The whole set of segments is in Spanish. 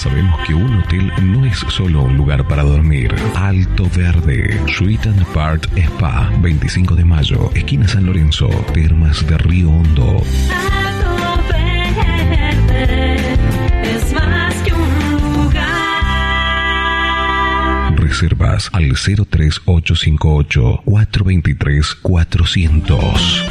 Sabemos que un hotel no es solo un lugar para dormir. Alto Verde, Suite and Apart Spa, 25 de mayo, esquina San Lorenzo, Termas de Río Hondo. Alto Verde es más que un lugar. Reservas al 03858 423 400.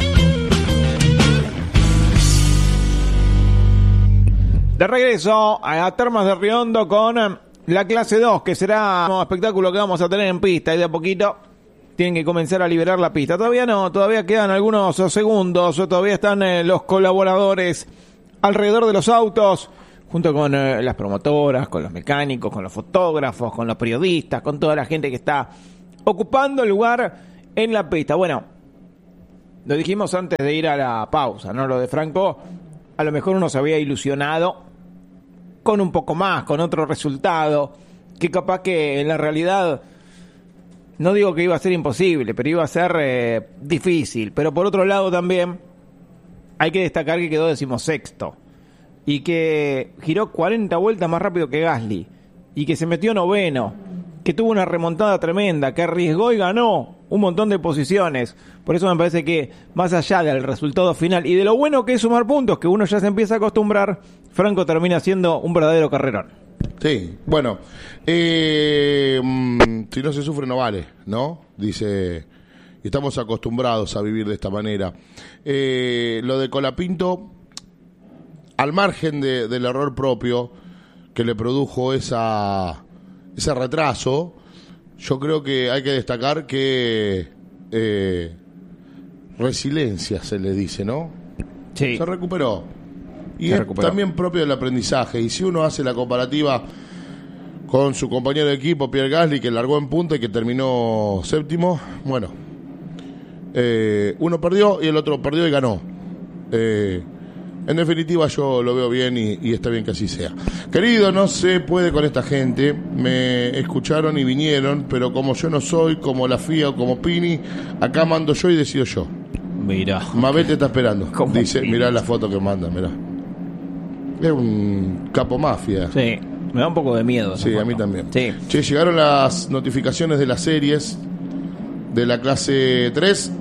De regreso a Termas de Río Hondo con la clase 2, que será un espectáculo que vamos a tener en pista y de a poquito tienen que comenzar a liberar la pista. Todavía no, todavía quedan algunos segundos, todavía están los colaboradores alrededor de los autos, junto con las promotoras, con los mecánicos, con los fotógrafos, con los periodistas, con toda la gente que está ocupando el lugar en la pista. Bueno, lo dijimos antes de ir a la pausa, ¿no? Lo de Franco, a lo mejor uno se había ilusionado con un poco más, con otro resultado, que capaz que en la realidad, no digo que iba a ser imposible, pero iba a ser difícil. Pero por otro lado también hay que destacar que quedó 16º y que giró 40 vueltas más rápido que Gasly y que se metió 9º, que tuvo una remontada tremenda, que arriesgó y ganó un montón de posiciones. Por eso me parece que más allá del resultado final y de lo bueno que es sumar puntos, que uno ya se empieza a acostumbrar, Franco termina siendo un verdadero carrerón. Sí, bueno, si no se sufre no vale, ¿no? Dice, y estamos acostumbrados a vivir de esta manera. Lo de Colapinto, al margen del error propio que le produjo ese retraso, yo creo que hay que destacar que resiliencia se le dice, ¿no? Sí. Se recuperó. Y es también propio del aprendizaje. Y si uno hace la comparativa con su compañero de equipo, Pierre Gasly, que largó en punta y que terminó 7º, bueno, uno perdió y el otro perdió y ganó. En definitiva yo lo veo bien y está bien que así sea. Querido, no se puede con esta gente. Me escucharon y vinieron, pero como yo no soy como la FIA o como Pini, acá mando yo y decido yo. Mirá. Mabete está esperando. Dice, Pini? mirá la foto que manda, mirá. Es un capo mafia. Sí, me da un poco de miedo. Sí, a mí también. Sí. Che, llegaron las notificaciones de las series de la clase 3.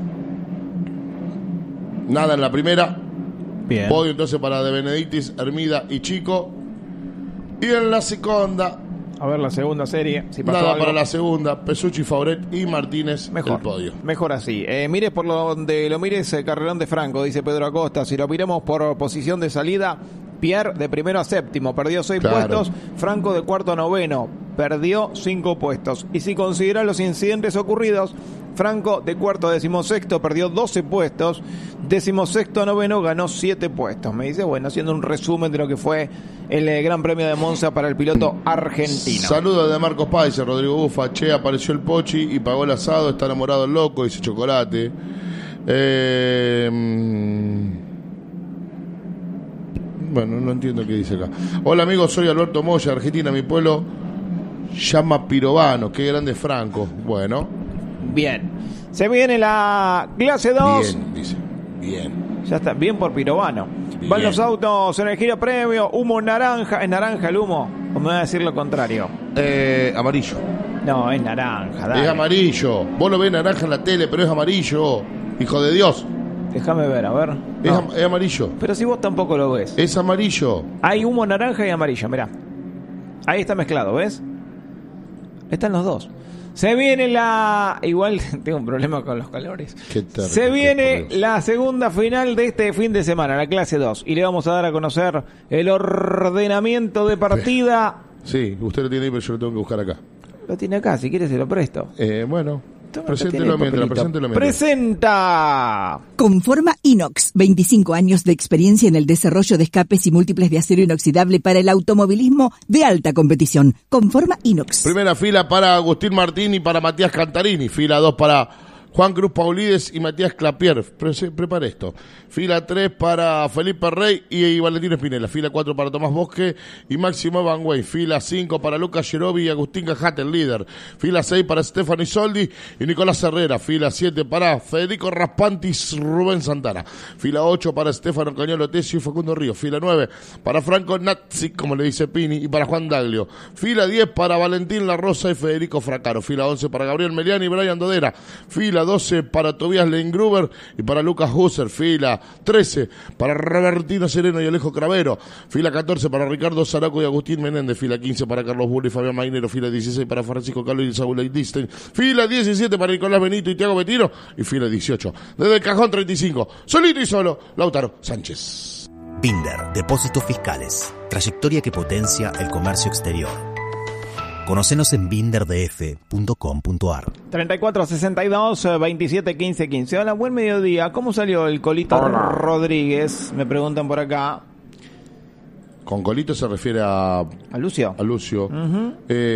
Nada en la primera. Bien. Podio entonces para De Benedictis, Hermida y Chico. Y en la segunda, A ver la segunda serie. Si pasó nada algo. para la segunda, Pesucci, Fauret y Martínez, Mejor, el podio. mejor así. Mires por donde lo mires, carrerón de Franco, dice Pedro Acosta. Si lo miremos por posición de salida, Pierre de primero a 7º, perdió 6 Claro. puestos. Franco de 4º a 9º, perdió 5 puestos. Y si consideran los incidentes ocurridos, Franco de 4º a 16º, perdió 12 puestos. 16º a 9º, ganó 7 puestos. Me dice, bueno, haciendo un resumen de lo que fue el Gran Premio de Monza para el piloto argentino. Saludos de Marcos Paiser, Rodrigo Bufa. Che, apareció el Pochi y pagó el asado. Está enamorado el loco, dice Chocolate. Bueno, no entiendo qué dice acá. Hola amigos, soy Alberto Moya, Argentina, mi pueblo llama Pirovano. Qué grande Franco. Bueno. Bien. Se viene la clase 2. Bien, dice. Bien. Ya está, bien por Pirovano. Bien. Van los autos en el giro premio, humo naranja. ¿Es naranja el humo? ¿O me va a decir lo contrario? Amarillo. No, es naranja, dale. Es amarillo. Vos lo ves naranja en la tele, pero es amarillo. Hijo de Dios. Déjame ver, a ver. Es, No. es amarillo. Pero si vos tampoco lo ves. Es amarillo. Hay humo naranja y amarillo, mirá. Ahí está mezclado, ¿ves? Están los dos. Se viene la... Igual tengo un problema con los colores. Qué terrible, Se viene por Dios. la segunda final de este fin de semana, la clase 2. Y le vamos a dar a conocer el ordenamiento de partida. Sí, usted lo tiene ahí, pero yo lo tengo que buscar acá. Lo tiene acá, si quiere se lo presto. Bueno, Toma, preséntelo tiene el mientras, papelito. preséntelo mientras. ¡Presenta! Conforma Inox, 25 años de experiencia en el desarrollo de escapes y múltiples de acero inoxidable para el automovilismo de alta competición. Conforma Inox. Primera fila para Agustín Martín y para Matías Cantarini. Fila 2 para Juan Cruz Paulides y Matías Clapier. Prepara esto. Fila 3 para Felipe Rey y Valentín Espinela. Fila 4 para Tomás Bosque y Máximo Van Wey. Fila 5 para Lucas Yerobi y Agustín Cajate, el líder. Fila 6 para Stefano Isoldi y Nicolás Herrera. Fila 7 para Federico Raspantis, Rubén Santana. Fila 8 para Stefano Cañolo Tesio y Facundo Ríos. Fila 9 para Franco Nazzi, como le dice Pini, y para Juan Daglio. Fila 10 para Valentín La Rosa y Federico Fracaro. Fila 11 para Gabriel Meliani y Brian Dodera. Fila 12 para Tobias Leingruber y para Lucas Husser. Fila 13 para Robertino Sereno y Alejo Cravero. Fila 14 para Ricardo Zaraco y Agustín Menéndez. Fila 15 para Carlos Burri y Fabián Mainero. Fila 16 para Francisco Carlos y Saúl Eidisten. Fila 17 para Nicolás Benito y Tiago Betino. Y fila 18 desde el cajón 35, solito y solo, Lautaro Sánchez. Binder, Depósitos Fiscales. Trayectoria que potencia el comercio exterior. Conocenos en binderdf.com.ar. 3462 27 15 15. Hola, buen mediodía. ¿Cómo salió el Colito Rodríguez? Me preguntan por acá. Con Colito se refiere a Lucio. A Lucio. Uh-huh.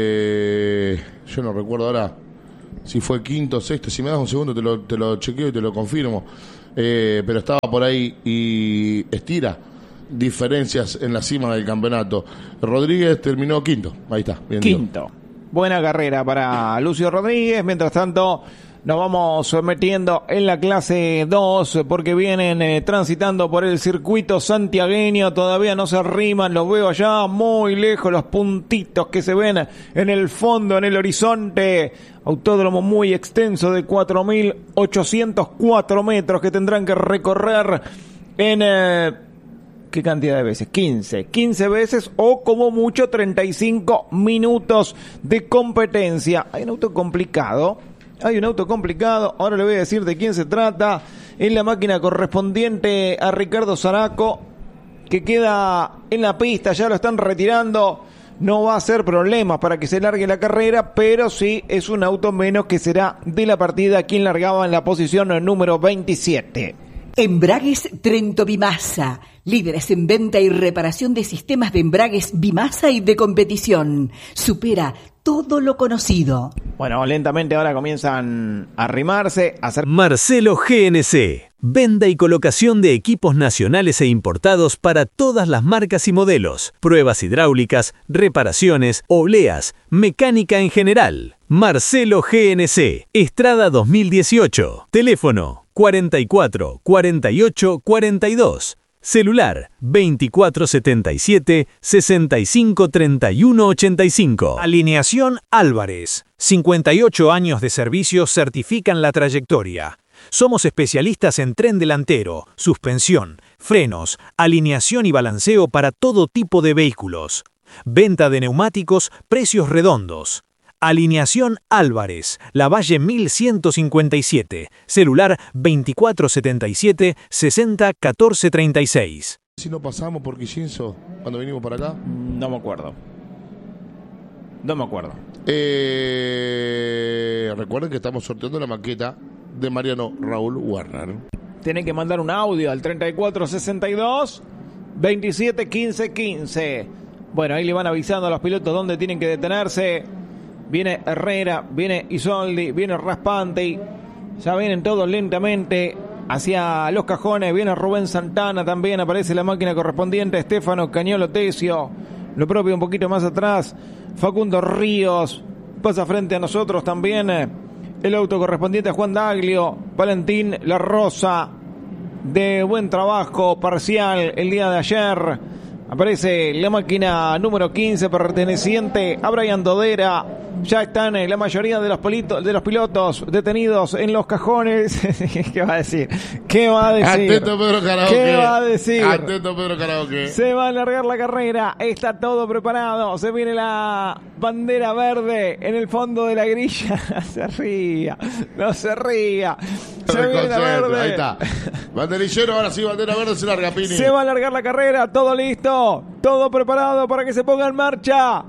Yo no recuerdo ahora si fue quinto o sexto. Si me das un segundo te lo chequeo y te lo confirmo. Pero estaba por ahí y estira diferencias en la cima del campeonato. Rodríguez terminó quinto. Ahí está. Bien Quinto. Digo. Buena carrera para Lucio Rodríguez. Mientras tanto, nos vamos metiendo en la clase 2 porque vienen transitando por el circuito santiagueño. Todavía no se arriman. Los veo allá muy lejos, los puntitos que se ven en el fondo, en el horizonte. Autódromo muy extenso de 4.804 metros que tendrán que recorrer en... ¿qué cantidad de veces? 15 veces o como mucho 35 minutos de competencia. Hay un auto complicado, ahora le voy a decir de quién se trata. Es la máquina correspondiente a Ricardo Zaraco, que queda en la pista, ya lo están retirando. No va a ser problemas para que se largue la carrera, pero sí es un auto menos que será de la partida quien largaba en la posición número 27. Embragues Trento Bimasa, líderes en venta y reparación de sistemas de embragues Bimasa y de competición. Supera todo lo conocido. Bueno, lentamente ahora comienzan a arrimarse, a hacer... Marcelo GNC, venta y colocación de equipos nacionales e importados para todas las marcas y modelos, pruebas hidráulicas, reparaciones, obleas, mecánica en general. Marcelo GNC, Estrada 2018, teléfono 44 48 42, celular 2477 65 31 85. Alineación Álvarez, 58 años de servicio certifican la trayectoria. Somos especialistas en tren delantero, suspensión, frenos, alineación y balanceo para todo tipo de vehículos. Venta de neumáticos, precios redondos. Alineación Álvarez, Lavalle 1157, celular 2477 60 14 36. Si no pasamos por Quillenso cuando vinimos para acá. No me acuerdo. Recuerden que estamos sorteando la maqueta de Mariano Raúl Werner. Tienen que mandar un audio al 3462 27 15 15. Bueno, ahí le van avisando a los pilotos dónde tienen que detenerse. Viene Herrera, viene Isoldi, viene Raspanti. Ya vienen todos lentamente hacia los cajones. Viene Rubén Santana también. Aparece la máquina correspondiente. Stefano Cañolo Tesio. Lo propio un poquito más atrás. Facundo Ríos. Pasa frente a nosotros también el auto correspondiente a Juan Daglio. Valentín La Rosa. De buen trabajo parcial el día de ayer. Aparece la máquina número 15 perteneciente a Brian Dodera. Ya están la mayoría de los pilotos detenidos en los cajones. ¿Qué va a decir? Atento Pedro Karaoke. ¿Qué va a decir? Atento Pedro Karaoke. Se va a alargar la carrera. Está todo preparado. Se viene la bandera verde en el fondo de la grilla. No se ría. Se viene la verde. Ahí está. Banderillero, ahora sí, bandera verde, se larga Pini. Se va a alargar la carrera. Todo listo. Todo preparado para que se ponga en marcha.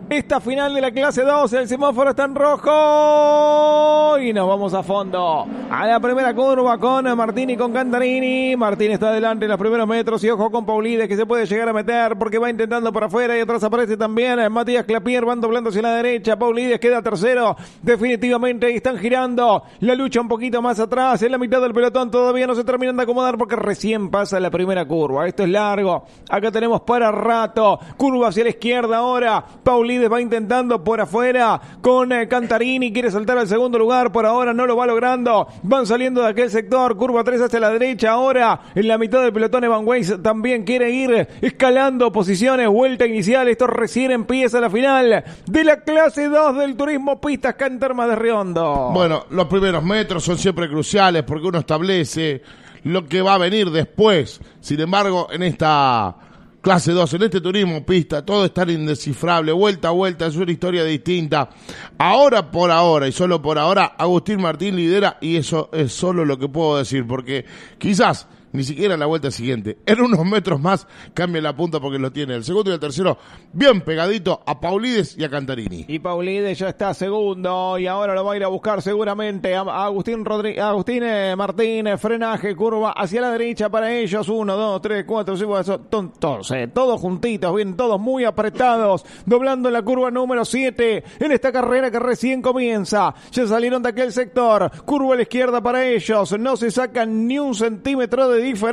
esta final de la clase 2. El semáforo está en rojo y nos vamos a fondo a la primera curva con Martín y con Cantarini. Martín está adelante en los primeros metros y ojo con Paulides, que se puede llegar a meter porque va intentando por afuera, y atrás aparece también Matías Clapier, van doblando hacia la derecha. Paulides queda tercero definitivamente y están girando la lucha un poquito más atrás en la mitad del pelotón. Todavía no se terminan de acomodar porque recién pasa la primera curva. Esto es largo, acá tenemos para rato. Curva hacia la izquierda ahora. Paulides va intentando por afuera con Cantarini, quiere saltar al segundo lugar, por ahora no lo va logrando. Van saliendo de aquel sector, curva 3 hacia la derecha ahora. En la mitad del pelotón Evan Weiss también quiere ir escalando posiciones, vuelta inicial. Esto recién empieza la final de la clase 2 del turismo pistas acá en Termas de Riondo. Bueno, los primeros metros son siempre cruciales porque uno establece lo que va a venir después. Sin embargo, en esta clase 2, en este turismo pista, todo es tan indescifrable, vuelta a vuelta, es una historia distinta. Ahora por ahora y solo por ahora, Agustín Martín lidera, y eso es solo lo que puedo decir, porque quizás ni siquiera en la vuelta siguiente, en unos metros más, cambia la punta porque lo tiene el segundo y el tercero bien pegadito a Paulides y a Cantarini. Y Paulides ya está segundo y ahora lo va a ir a buscar seguramente a Agustín Martín. Frenaje, curva hacia la derecha para ellos. 1, 2, 3, 4, 5, todos juntitos, bien, todos muy apretados, doblando la curva número 7 en esta carrera que recién comienza. Ya salieron de aquel sector, curva a la izquierda para ellos, no se sacan ni un centímetro de diferencia.